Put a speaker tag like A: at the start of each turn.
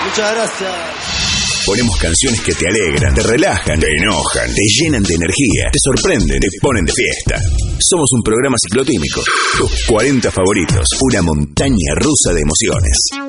A: Muchas gracias.
B: Ponemos canciones que te alegran, te relajan, te enojan, te llenan de energía, te sorprenden, te ponen de fiesta. Somos un programa ciclotímico. Tus 40 favoritos. Una montaña rusa de emociones.